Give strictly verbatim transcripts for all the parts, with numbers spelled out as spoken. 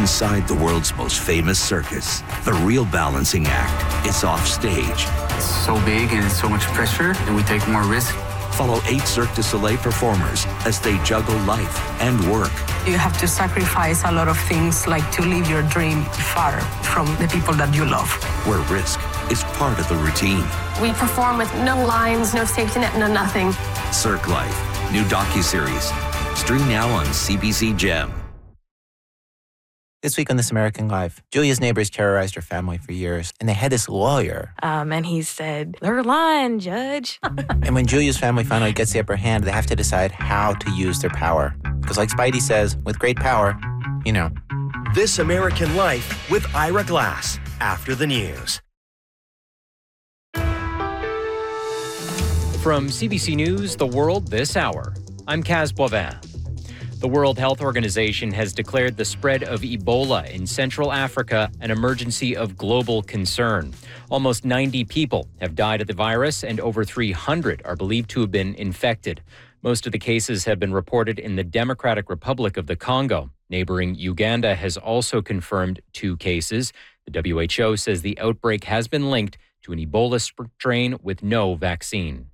Inside the world's most famous circus, the real balancing act is off stage. It's so big and it's so much pressure, and we take more risk. Follow eight Cirque du Soleil performers as they juggle life and work. You have to sacrifice a lot of things, like to live your dream far from the people that you love. Where risk is part of the routine. We perform with no lines, no safety net, no nothing. Cirque Life, new docuseries. Stream now on C B C Gem. This week on This American Life, Julia's neighbors terrorized her family for years, and they had this lawyer. Um, and he said, they're lying, Judge. And when Julia's family finally gets the upper hand, they have to decide how to use their power. Because like Spidey says, with great power, you know. This American Life with Ira Glass, after the news. From C B C News, The World This Hour, I'm Kaz Boivin. The World Health Organization has declared the spread of Ebola in Central Africa an emergency of global concern. Almost ninety people have died of the virus, and over three hundred are believed to have been infected. Most of the cases have been reported in the Democratic Republic of the Congo. Neighboring Uganda has also confirmed two cases. The W H O says the outbreak has been linked to an Ebola strain with no vaccine.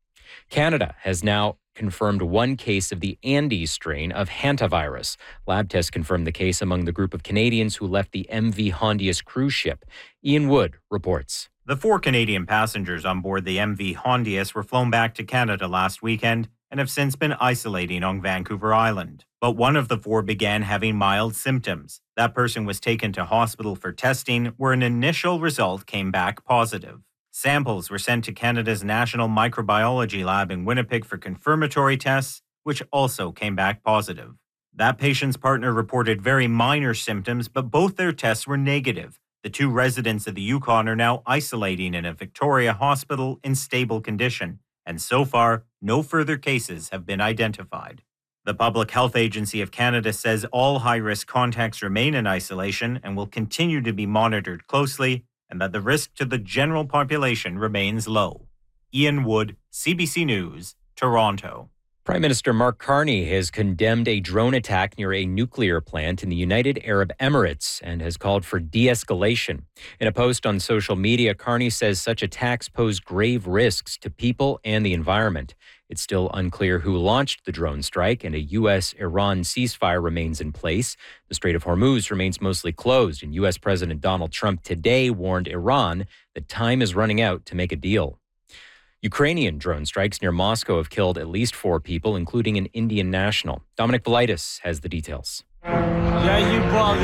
Canada has now confirmed one case of the Andes strain of hantavirus. Lab tests confirmed the case among the group of Canadians who left the M V Hondius cruise ship. Ian Wood reports. The four Canadian passengers on board the M V Hondius were flown back to Canada last weekend and have since been isolating on Vancouver Island. But one of the four began having mild symptoms. That person was taken to hospital for testing, where an initial result came back positive. Samples were sent to Canada's National Microbiology Lab in Winnipeg for confirmatory tests, which also came back positive. That patient's partner reported very minor symptoms, but both their tests were negative. The two residents of the Yukon are now isolating in a Victoria hospital in stable condition, and so far, no further cases have been identified. The Public Health Agency of Canada says all high-risk contacts remain in isolation and will continue to be monitored closely, and that the risk to the general population remains low. Ian Wood, C B C News, Toronto. Prime Minister Mark Carney has condemned a drone attack near a nuclear plant in the United Arab Emirates and has called for de-escalation. In a post on social media, Carney says such attacks pose grave risks to people and the environment. It's still unclear who launched the drone strike, and a U S Iran ceasefire remains in place. The Strait of Hormuz remains mostly closed, and U S President Donald Trump today warned Iran that time is running out to make a deal. Ukrainian drone strikes near Moscow have killed at least four people, including an Indian national. Dominic Velitis has the details. Yeah,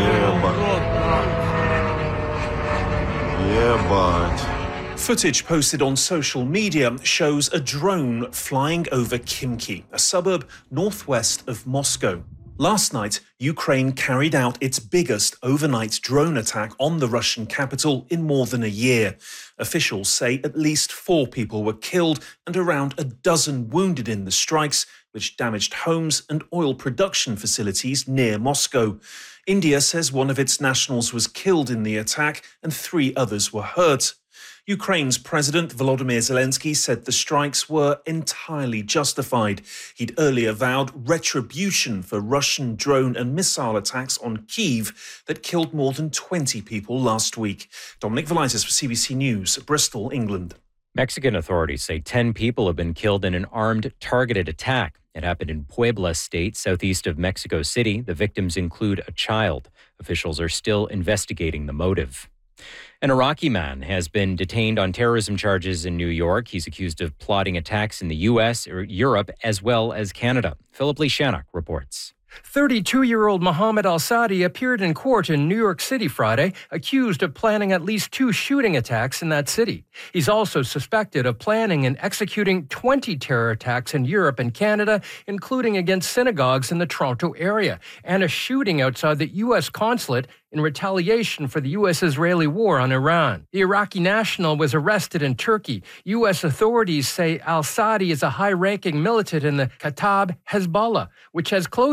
but... Footage posted on social media shows a drone flying over Khimki, a suburb northwest of Moscow. Last night, Ukraine carried out its biggest overnight drone attack on the Russian capital in more than a year. Officials say at least four people were killed and around a dozen wounded in the strikes, which damaged homes and oil production facilities near Moscow. India says one of its nationals was killed in the attack and three others were hurt. Ukraine's President Volodymyr Zelensky said the strikes were entirely justified. He'd earlier vowed retribution for Russian drone and missile attacks on Kyiv that killed more than twenty people last week. Dominic Velitis for C B C News, Bristol, England. Mexican authorities say ten people have been killed in an armed, targeted attack. It happened in Puebla State, southeast of Mexico City. The victims include a child. Officials are still investigating the motive. An Iraqi man has been detained on terrorism charges in New York. He's accused of plotting attacks in the U S, or Europe, as well as Canada. Philip Lee Shannock reports. thirty-two-year-old Mohammed Al-Sadi appeared in court in New York City Friday, accused of planning at least two shooting attacks in that city. He's also suspected of planning and executing twenty terror attacks in Europe and Canada, including against synagogues in the Toronto area, and a shooting outside the U S consulate in retaliation for the U S-Israeli war on Iran. The Iraqi national was arrested in Turkey. U S authorities say Al-Sadi is a high-ranking militant in the Kataib Hezbollah, which has close